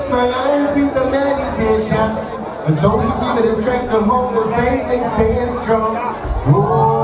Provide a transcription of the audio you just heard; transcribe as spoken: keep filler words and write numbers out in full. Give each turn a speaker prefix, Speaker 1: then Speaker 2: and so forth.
Speaker 1: my iron be the meditation. So we give it a strength to hold the faith and stand strong. Whoa.